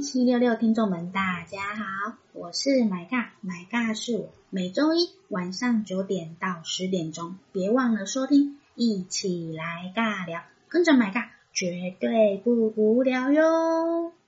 1766听众们大家好，我是买尬，买尬是我，每周一晚上9点到10点钟，别忘了收听，一起来尬聊，跟着买尬绝对不无聊哟。